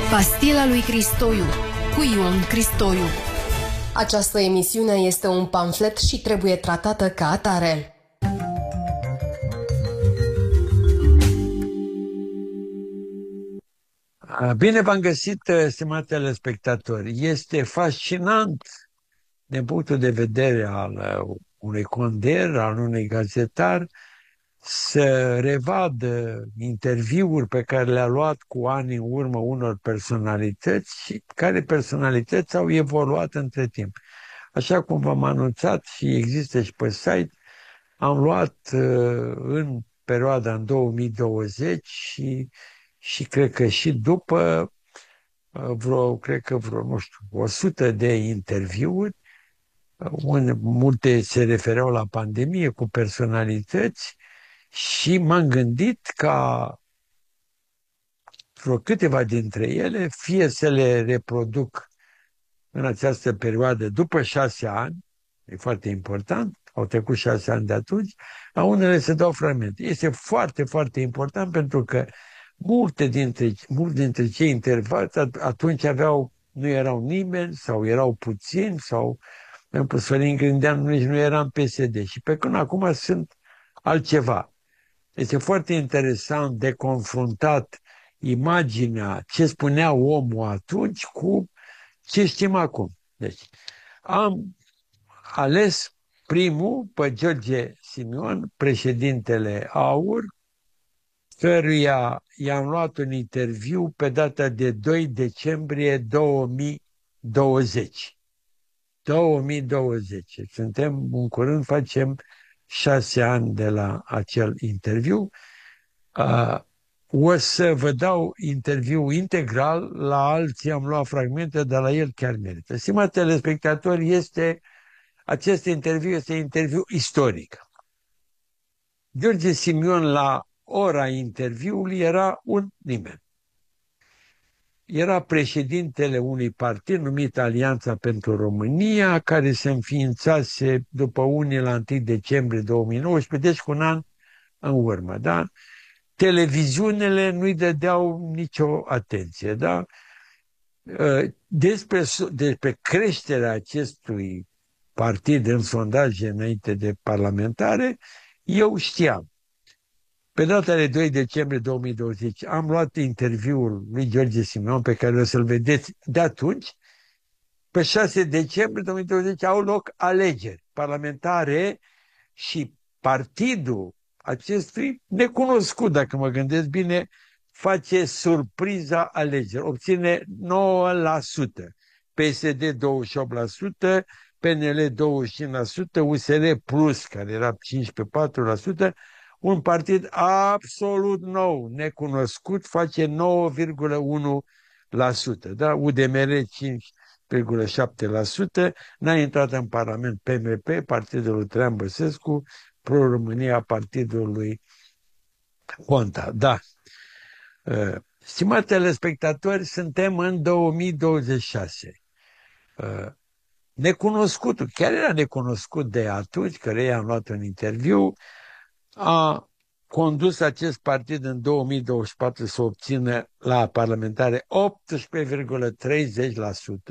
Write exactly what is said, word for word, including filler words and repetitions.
Pastila lui Cristoiu cu Ion Cristoiu. Această emisiune este un pamflet și trebuie tratată ca atare. Bine v-am găsit, stimați telespectatori. Este fascinant din punctul de vedere al unui conder, al unui gazetar, să revadă interviuri pe care le-a luat cu ani în urmă unor personalități și care personalități au evoluat între timp. Așa cum v-am anunțat și există și pe site, am luat în perioada în două mii douăzeci și, și cred că și după vreo, cred că vreo, nu știu, o sută de interviuri, unde multe se refereau la pandemie cu personalități și m-am gândit ca vreo câteva dintre ele fie să le reproduc în această perioadă după șase ani, e foarte important, au trecut șase ani de atunci, la unele se dau fragmente. Este foarte, foarte important pentru că multe dintre, multe dintre cei intervievați atunci aveau, nu erau nimeni sau erau puțini sau pentru Sorin Grindeanu nici nu era în P S D și pe când acum sunt altceva. Este foarte interesant de confruntat imaginea ce spunea omul atunci cu ce știm acum. Deci, am ales primul pe George Simion, președintele AUR, căruia i-am luat un interviu pe data de doi decembrie două mii douăzeci. două mii douăzeci. Suntem, în curând, facem șase ani de la acel interviu. Uh, o să vă dau interviu integral, la alții am luat fragmente, dar la el chiar merită. Stimați telespectatori, este, acest interviu este interviu istoric. George Simion, la ora interviului, era un nimeni. Era președintele unui partid numit Alianța pentru România, care se înființase după unii la întâi decembrie două mii nouăsprezece, deci cu un an în urmă. Da? Televiziunile nu-i dădeau nicio atenție. Da? Despre, despre creșterea acestui partid în sondaje înainte de parlamentare, eu știam. Pe data de doi decembrie două mii douăzeci am luat interviul lui George Simion, pe care o să-l vedeți de atunci. Pe șase decembrie două mii douăzeci au loc alegeri parlamentare și partidul acestui necunoscut, dacă mă gândesc bine, face surpriza alegeri. Obține nouă la sută, P S D douăzeci și opt la sută, P N L douăzeci și cinci la sută, U S R Plus, care era cincisprezece virgulă patru la sută, un partid absolut nou, necunoscut, face nouă virgulă unu la sută. Da? U D M R cinci virgulă șapte la sută, n-a intrat în Parlament P M P, partidul lui Traian Băsescu, Pro-România, partidul lui Ponta. Da. Stimați telespectatori, suntem în două mii douăzeci și șase. Necunoscutul, chiar era necunoscut de atunci, care i-am luat un interviu, a condus acest partid în două mii douăzeci și patru să obțină la parlamentare optsprezece virgulă treizeci la sută.